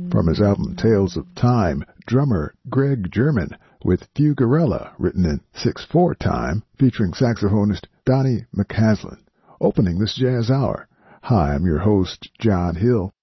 From his album Tales of Time, drummer Greg German with Fugarella, written in 6/4 time, featuring saxophonist Donnie McCaslin. Opening this jazz hour. Hi, I'm your host, John Hill.